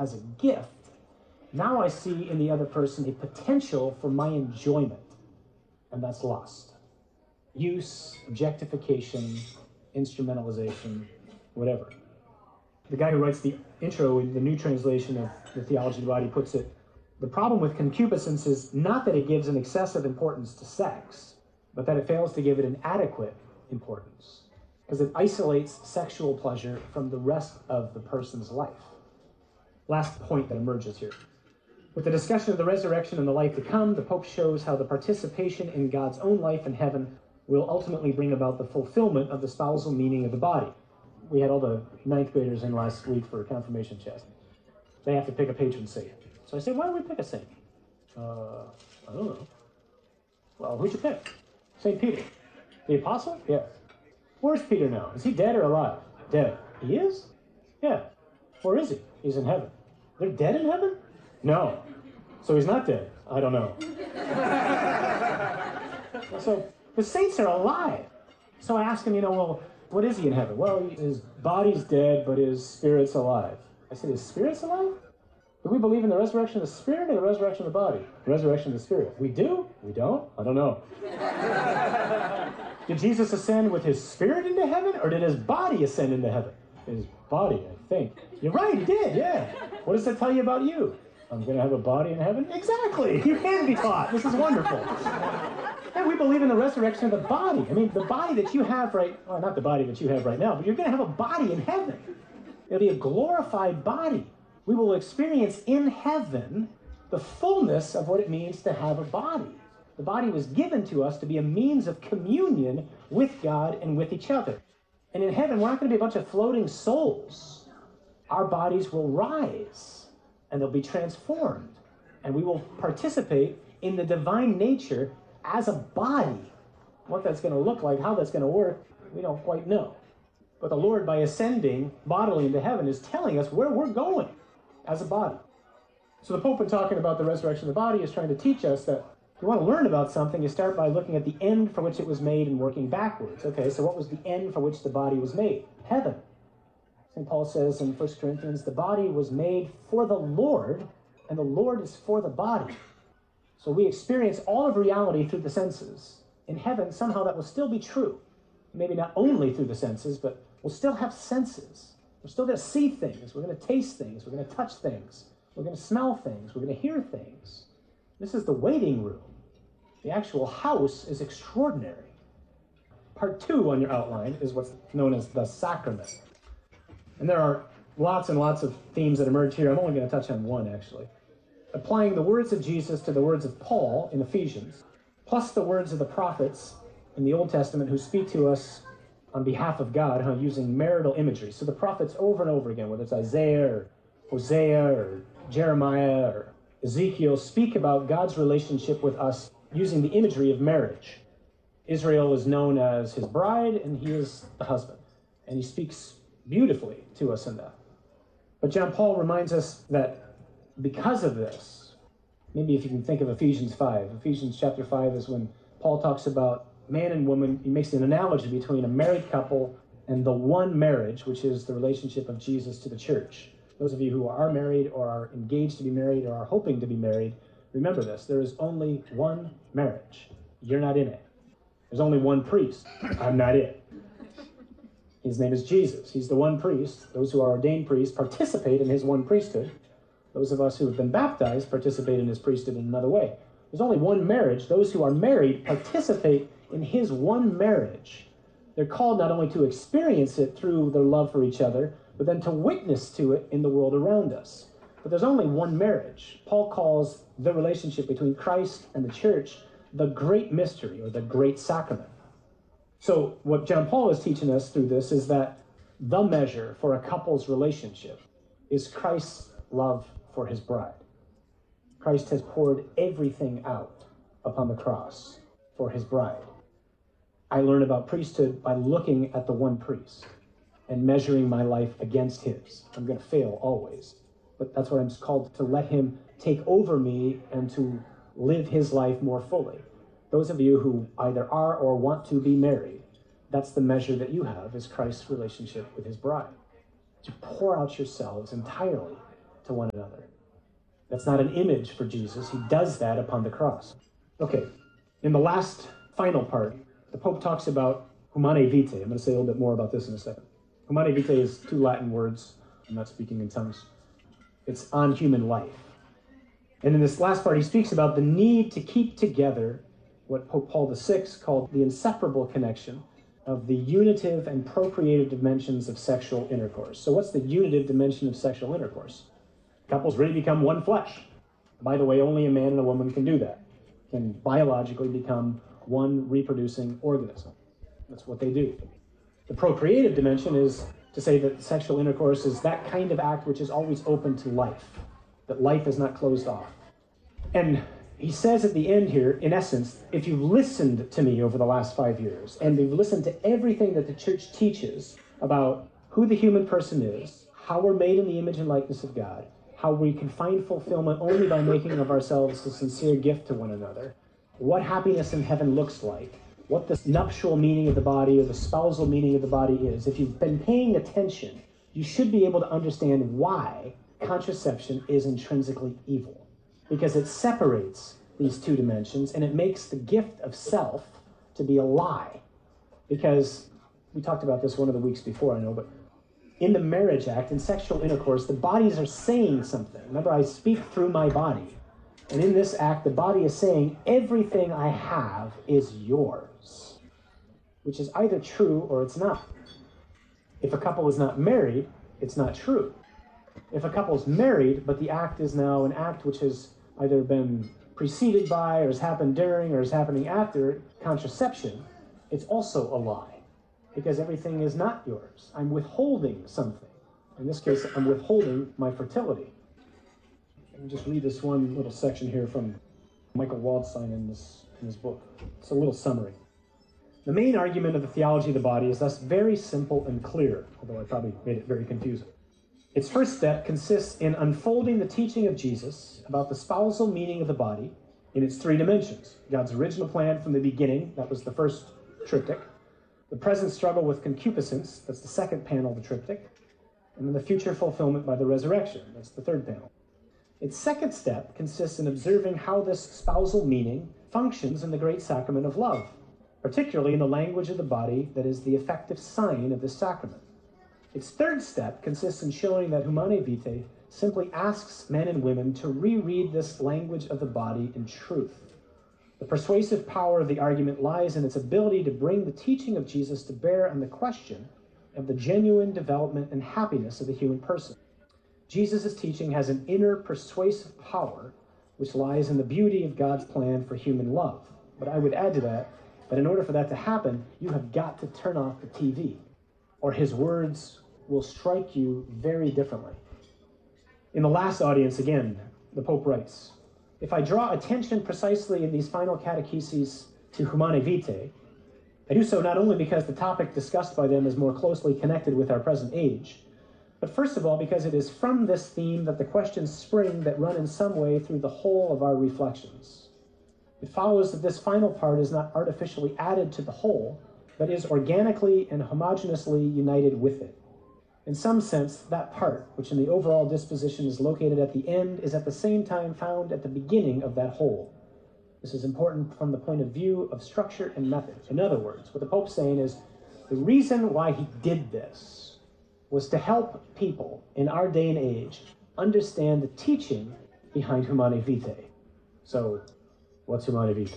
as a gift, now I see in the other person a potential for my enjoyment. And that's lust. Use, objectification, instrumentalization, whatever. The guy who writes the intro in the New Translation of the Theology of the Body puts it, the problem with concupiscence is not that it gives an excessive importance to sex, but that it fails to give it an adequate importance, because it isolates sexual pleasure from the rest of the person's life. Last point that emerges here. With the discussion of the resurrection and the life to come, the Pope shows how the participation in God's own life in heaven will ultimately bring about the fulfillment of the spousal meaning of the body. We had all the 9th graders in last week for a confirmation test. They have to pick a patron saint. So I said, why don't we pick a saint? I don't know. Well, who'd you pick? St. Peter. The apostle? Yeah. Where's Peter now? Is he dead or alive? Dead. He is? Yeah. Where is he? He's in heaven. They're dead in heaven? No. So he's not dead. I don't know. So the saints are alive. So I asked him, well, what is he in heaven? Well, his body's dead, but his spirit's alive. I said, his spirit's alive? Do we believe in the resurrection of the spirit or the resurrection of the body? The resurrection of the spirit. We do? We don't? I don't know. Did Jesus ascend with his spirit into heaven, or did his body ascend into heaven? His body, I think. You're right, he did, yeah. What does that tell you about you? I'm going to have a body in heaven? Exactly. You can be taught. This is wonderful. And we believe in the resurrection of the body. I mean, the body that you have not the body that you have right now, but you're going to have a body in heaven. It'll be a glorified body. We will experience in heaven the fullness of what it means to have a body. The body was given to us to be a means of communion with God and with each other. And in heaven, we're not going to be a bunch of floating souls. Our bodies will rise. And they'll be transformed. And we will participate in the divine nature as a body. What that's going to look like, how that's going to work, we don't quite know. But the Lord, by ascending bodily into heaven, is telling us where we're going as a body. So the Pope, in talking about the resurrection of the body, is trying to teach us that if you want to learn about something, you start by looking at the end for which it was made and working backwards. Okay, so what was the end for which the body was made? Heaven. St. Paul says in 1 Corinthians, the body was made for the Lord, and the Lord is for the body. So we experience all of reality through the senses. In heaven, somehow that will still be true. Maybe not only through the senses, but we'll still have senses. We're still going to see things. We're going to taste things. We're going to touch things. We're going to smell things. We're going to hear things. This is the waiting room. The actual house is extraordinary. Part 2 on your outline is what's known as the sacrament. And there are lots and lots of themes that emerge here. I'm only going to touch on one, actually. Applying the words of Jesus to the words of Paul in Ephesians, plus the words of the prophets in the Old Testament who speak to us on behalf of God, using marital imagery. So the prophets over and over again, whether it's Isaiah or Hosea or Jeremiah or Ezekiel, speak about God's relationship with us using the imagery of marriage. Israel is known as his bride, and he is the husband. And he speaks beautifully to us in that. But John Paul reminds us that because of this, maybe if you can think of Ephesians 5. Ephesians chapter 5 is when Paul talks about man and woman. He makes an analogy between a married couple and the one marriage, which is the relationship of Jesus to the church. Those of you who are married or are engaged to be married or are hoping to be married, remember this. There is only one marriage. You're not in it. There's only one priest. I'm not it. His name is Jesus. He's the one priest. Those who are ordained priests participate in his one priesthood. Those of us who have been baptized participate in his priesthood in another way. There's only one marriage. Those who are married participate in his one marriage. They're called not only to experience it through their love for each other, but then to witness to it in the world around us. But there's only one marriage. Paul calls the relationship between Christ and the church the great mystery, or the great sacrament. So what John Paul is teaching us through this is that the measure for a couple's relationship is Christ's love for his bride. Christ has poured everything out upon the cross for his bride. I learn about priesthood by looking at the one priest and measuring my life against his. I'm going to fail always, but that's what I'm called, to let him take over me and to live his life more fully. Those of you who either are or want to be married, that's the measure that you have, is Christ's relationship with his bride. To pour out yourselves entirely to one another. That's not an image for Jesus. He does that upon the cross. Okay, in the last final part, the Pope talks about humane vitae. I'm going to say a little bit more about this in a second. Humane vitae is two Latin words. I'm not speaking in tongues. It's on human life. And in this last part, he speaks about the need to keep together what Pope Paul VI called the inseparable connection of the unitive and procreative dimensions of sexual intercourse. So what's the unitive dimension of sexual intercourse? Couples really become one flesh. By the way, only a man and a woman can do that, can biologically become one reproducing organism. That's what they do. The procreative dimension is to say that sexual intercourse is that kind of act which is always open to life, that life is not closed off. And he says at the end here, in essence, if you've listened to me over the last 5 years, and you've listened to everything that the church teaches about who the human person is, how we're made in the image and likeness of God, how we can find fulfillment only by making of ourselves a sincere gift to one another, what happiness in heaven looks like, what the nuptial meaning of the body or the spousal meaning of the body is. If you've been paying attention, you should be able to understand why contraception is intrinsically evil. Because it separates these two dimensions and it makes the gift of self to be a lie. Because we talked about this one of the weeks before, I know, but in the marriage act, in sexual intercourse, the bodies are saying something. Remember, I speak through my body. And in this act, the body is saying, everything I have is yours, which is either true or it's not. If a couple is not married, it's not true. If a couple is married, but the act is now an act which has either been preceded by, or has happened during, or is happening after contraception, it's also a lie, because everything is not yours. I'm withholding something. In this case, I'm withholding my fertility. Let me just read this one little section here from Michael Waldstein in his book. It's a little summary. The main argument of the theology of the body is thus very simple and clear, although I probably made it very confusing. Its first step consists in unfolding the teaching of Jesus about the spousal meaning of the body in its three dimensions. God's original plan from the beginning, that was the first triptych. The present struggle with concupiscence, that's the second panel of the triptych. And then the future fulfillment by the resurrection, that's the third panel. Its second step consists in observing how this spousal meaning functions in the great sacrament of love, particularly in the language of the body that is the effective sign of this sacrament. Its third step consists in showing that Humane Vitae simply asks men and women to reread this language of the body in truth. The persuasive power of the argument lies in its ability to bring the teaching of Jesus to bear on the question of the genuine development and happiness of the human person. Jesus' teaching has an inner persuasive power which lies in the beauty of God's plan for human love. But I would add to that in order for that to happen, you have got to turn off the TV, or his words will strike you very differently. In the last audience, again, the Pope writes, if I draw attention precisely in these final catecheses to Humane Vitae, I do so not only because the topic discussed by them is more closely connected with our present age, but first of all because it is from this theme that the questions spring that run in some way through the whole of our reflections. It follows that this final part is not artificially added to the whole, but is organically and homogeneously united with it. In some sense, that part, which in the overall disposition is located at the end, is at the same time found at the beginning of that whole. This is important from the point of view of structure and method. In other words, what the Pope's saying is, the reason why he did this was to help people in our day and age understand the teaching behind Humane Vitae. So, what's Humane Vitae?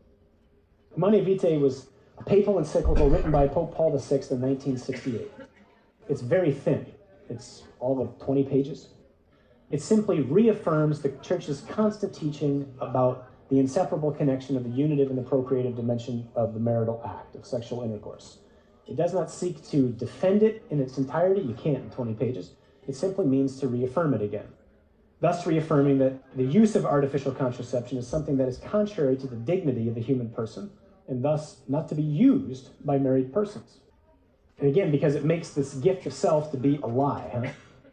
Humane Vitae was a papal encyclical written by Pope Paul VI in 1968. It's very thin. It's all of 20 pages. It simply reaffirms the Church's constant teaching about the inseparable connection of the unitive and the procreative dimension of the marital act, of sexual intercourse. It does not seek to defend it in its entirety. You can't in 20 pages. It simply means to reaffirm it again, thus reaffirming that the use of artificial contraception is something that is contrary to the dignity of the human person, and thus not to be used by married persons. And again, because it makes this gift of self to be a lie.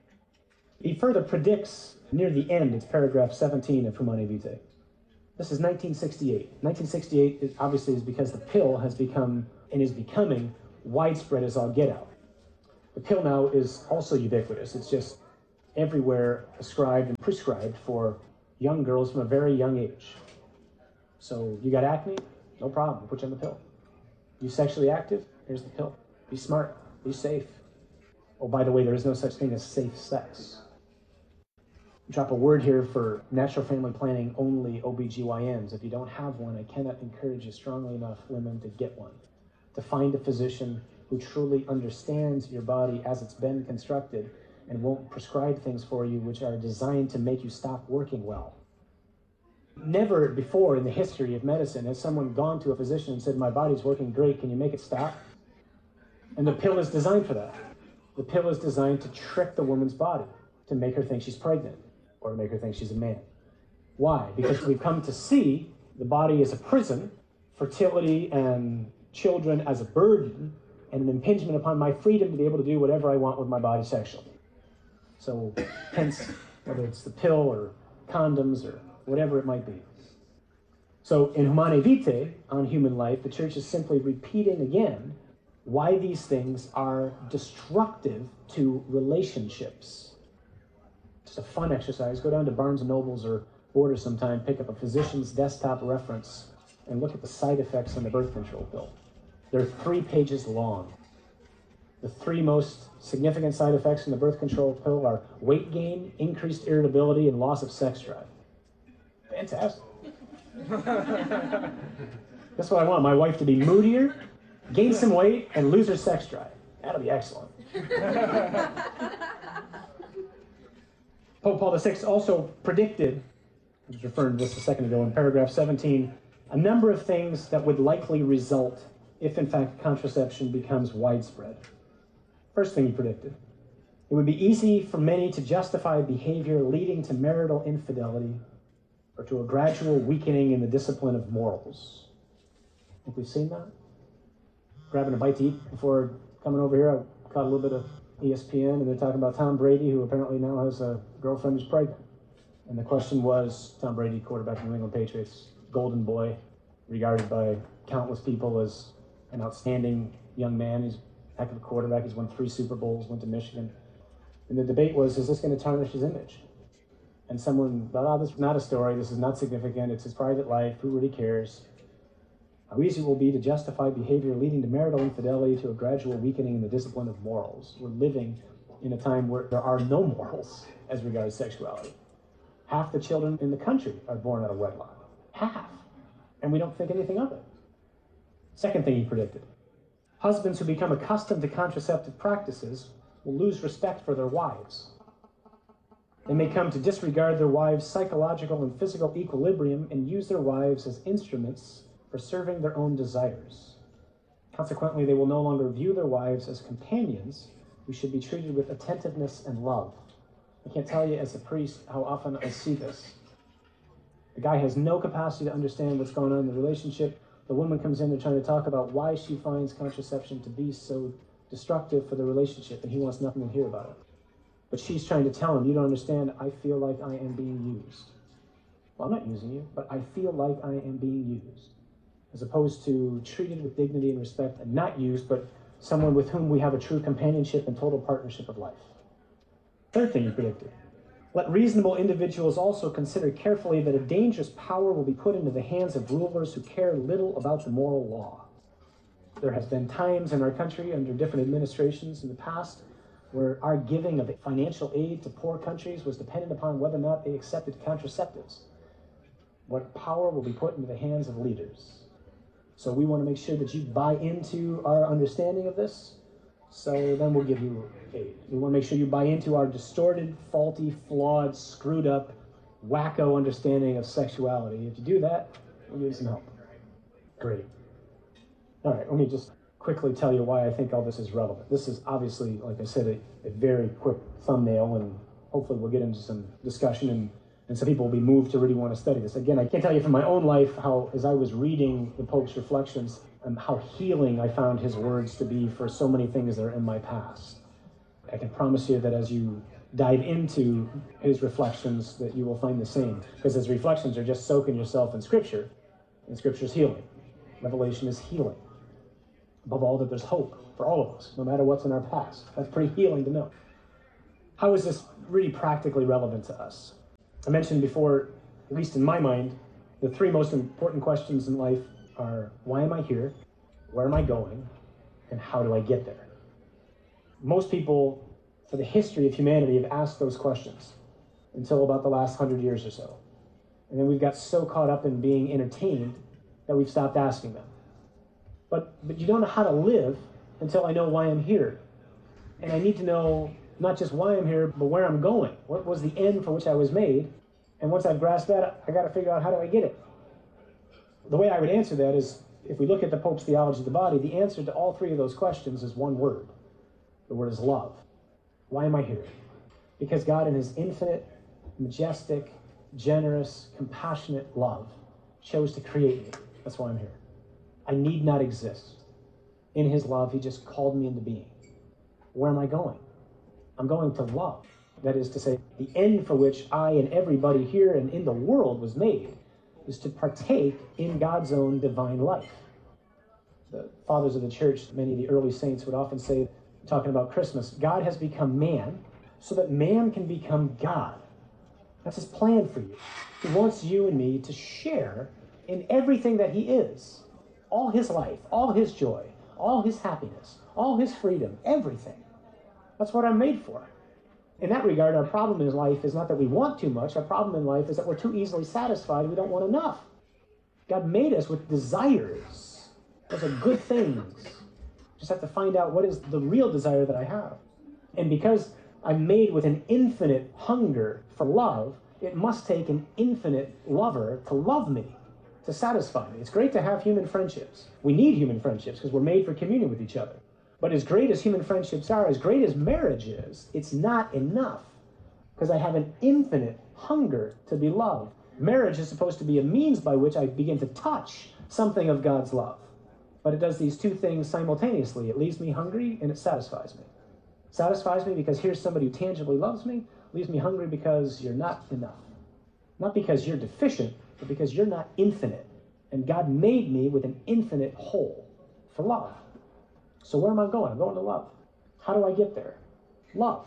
He further predicts, near the end, it's paragraph 17 of Humane Vitae. This is 1968. 1968 obviously is because the pill has become, and is becoming, widespread as all get out. The pill now is also ubiquitous. It's just everywhere ascribed and prescribed for young girls from a very young age. So you got acne? No problem. We'll put you on the pill. You sexually active? Here's the pill. Be smart. Be safe. Oh, by the way, there is no such thing as safe sex. Drop a word here for natural family planning only OBGYNs. If you don't have one, I cannot encourage you strongly enough, women, to get one. To find a physician who truly understands your body as it's been constructed and won't prescribe things for you which are designed to make you stop working well. Never before in the history of medicine has someone gone to a physician and said, my body's working great, can you make it stop? And the pill is designed for that. The pill is designed to trick the woman's body, to make her think she's pregnant, or to make her think she's a man. Why? Because we've come to see the body as a prison, fertility and children as a burden, and an impingement upon my freedom to be able to do whatever I want with my body sexually. So, hence, whether it's the pill or condoms or whatever it might be. So, in Humane Vitae, on human life, the church is simply repeating again why these things are destructive to relationships. It's a fun exercise. Go down to Barnes & Noble's or Borders sometime, pick up a physician's desktop reference, and look at the side effects on the birth control pill. They're 3 pages long. The 3 most significant side effects in the birth control pill are weight gain, increased irritability, and loss of sex drive. Fantastic. That's what I want, my wife to be moodier, gain some weight, and lose her sex drive. That'll be excellent. Pope Paul VI also predicted, I was referring to this a second ago in paragraph 17, a number of things that would likely result if, in fact, contraception becomes widespread. First thing he predicted, it would be easy for many to justify behavior leading to marital infidelity or to a gradual weakening in the discipline of morals. Think we've seen that? Grabbing a bite to eat before coming over here, I caught a little bit of ESPN, and they're talking about Tom Brady, who apparently now has a girlfriend who's pregnant. And the question was, Tom Brady, quarterback of the New England Patriots, golden boy, regarded by countless people as an outstanding young man. He's a heck of a quarterback. He's won 3 Super Bowls, went to Michigan. And the debate was, is this going to tarnish his image? And someone thought, oh, this is not a story. This is not significant. It's his private life. Who really cares? How easy it will be to justify behavior leading to marital infidelity to a gradual weakening in the discipline of morals. We're living in a time where there are no morals as regards sexuality. Half the children in the country are born out of wedlock. Half. And we don't think anything of it. Second thing he predicted. Husbands who become accustomed to contraceptive practices will lose respect for their wives. They may come to disregard their wives' psychological and physical equilibrium and use their wives as instruments for serving their own desires. Consequently, they will no longer view their wives as companions who should be treated with attentiveness and love. I can't tell you as a priest how often I see this. The guy has no capacity to understand what's going on in the relationship. The woman comes in and trying to talk about why she finds contraception to be so destructive for the relationship, and he wants nothing to hear about it. But she's trying to tell him, you don't understand, I feel like I am being used. Well, I'm not using you, but I feel like I am being used. As opposed to treated with dignity and respect and not used, but someone with whom we have a true companionship and total partnership of life. Third thing he predicted. Let reasonable individuals also consider carefully that a dangerous power will be put into the hands of rulers who care little about the moral law. There has been times in our country under different administrations in the past where our giving of financial aid to poor countries was dependent upon whether or not they accepted contraceptives. What power will be put into the hands of leaders? So we want to make sure that you buy into our understanding of this, so then we'll give you aid. We want to make sure you buy into our distorted, faulty, flawed, screwed up, wacko understanding of sexuality. If you do that, we'll give you some help. Great. All right, let me just quickly tell you why I think all this is relevant. This is obviously, like I said, a very quick thumbnail, and hopefully we'll get into some discussion and some people will be moved to really want to study this. Again, I can't tell you from my own life how, as I was reading the Pope's reflections, how healing I found his words to be for so many things that are in my past. I can promise you that as you dive into his reflections, that you will find the same. Because his reflections are just soaking yourself in Scripture, and Scripture is healing. Revelation is healing. Above all, that there's hope for all of us, no matter what's in our past. That's pretty healing to know. How is this really practically relevant to us. I mentioned before, at least in my mind, the three most important questions in life are, why am I here? Where am I going? And how do I get there? Most people, for the history of humanity, have asked those questions until about the last 100 years or so. And then we've got so caught up in being entertained that we've stopped asking them. But you don't know how to live until I know why I'm here. And I need to know not just why I'm here, but where I'm going. What was the end for which I was made? And once I've grasped that, I got to figure out, how do I get it? The way I would answer that is, if we look at the Pope's theology of the body, the answer to all three of those questions is one word. The word is love. Why am I here? Because God, in his infinite, majestic, generous, compassionate love, chose to create me. That's why I'm here. I need not exist. In his love, he just called me into being. Where am I going? I'm going to love. That is to say, the end for which I and everybody here and in the world was made is to partake in God's own divine life. The fathers of the church, many of the early saints would often say, talking about Christmas, God has become man so that man can become God. That's his plan for you. He wants you and me to share in everything that he is. All his life, all his joy, all his happiness, all his freedom, everything. That's what I'm made for. In that regard, our problem in life is not that we want too much. Our problem in life is that we're too easily satisfied. We don't want enough. God made us with desires. Those are good things. Just have to find out, what is the real desire that I have? And because I'm made with an infinite hunger for love, it must take an infinite lover to love me, to satisfy me. It's great to have human friendships. We need human friendships because we're made for communion with each other. But as great as human friendships are, as great as marriage is, it's not enough because I have an infinite hunger to be loved. Marriage is supposed to be a means by which I begin to touch something of God's love. But it does these two things simultaneously. It leaves me hungry and it satisfies me. Satisfies me because here's somebody who tangibly loves me. Leaves me hungry because you're not enough. Not because you're deficient, but because you're not infinite. And God made me with an infinite whole for love. So where am I going? I'm going to love. How do I get there? Love.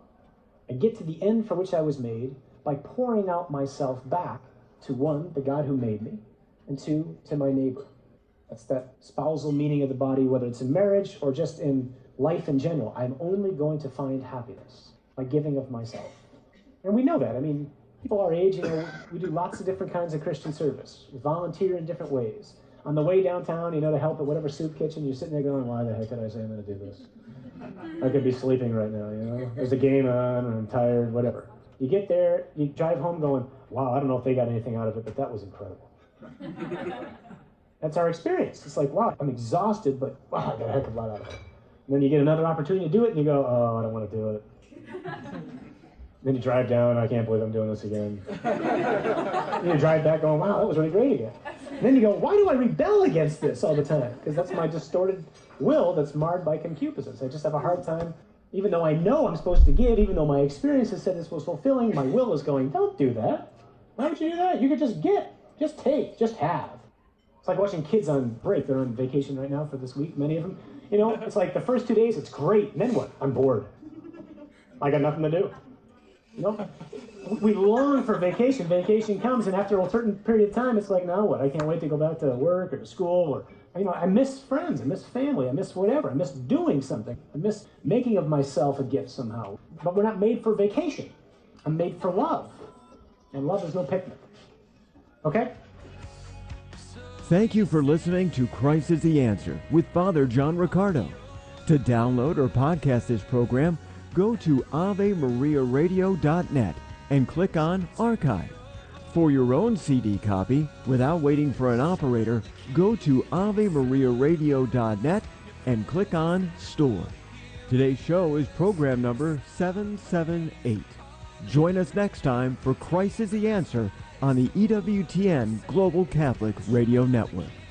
I get to the end for which I was made by pouring out myself back to, one, the God who made me, and two, to my neighbor. That's that spousal meaning of the body, whether it's in marriage or just in life in general. I'm only going to find happiness by giving of myself. And we know that. I mean, people our age, we do lots of different kinds of Christian service. We volunteer in different ways. On the way downtown, to help at whatever soup kitchen, you're sitting there going, why the heck did I say I'm going to do this? I could be sleeping right now, There's a game on, and I'm tired, whatever. You get there, you drive home going, wow, I don't know if they got anything out of it, but that was incredible. That's our experience. It's like, wow, I'm exhausted, but wow, I got a heck of a lot out of it. And then you get another opportunity to do it, and you go, oh, I don't want to do it. Then you drive down, I can't believe I'm doing this again. Then you drive back going, wow, that was really great again. And then you go, why do I rebel against this all the time? Because that's my distorted will that's marred by concupiscence. I just have a hard time, even though I know I'm supposed to give, even though my experience has said this was fulfilling, my will is going, don't do that. Why would you do that? You could just get, just take, just have. It's like watching kids on break. They're on vacation right now for this week, many of them. It's like the first 2 days, it's great. And then what? I'm bored. I got nothing to do. We long for vacation. Vacation comes, and after a certain period of time, it's like, now what? I can't wait to go back to work or to school, or I miss friends, I miss family, I miss whatever. I miss doing something. I miss making of myself a gift somehow. But we're not made for vacation. I'm made for love, and love is no picnic. Okay? Thank you for listening to Christ is the Answer with Father John Riccardo. To download or podcast this program, go to AveMariaRadio.net and click on Archive. For your own CD copy, without waiting for an operator, go to AveMariaRadio.net and click on Store. Today's show is program number 778. Join us next time for Christ is the Answer on the EWTN Global Catholic Radio Network.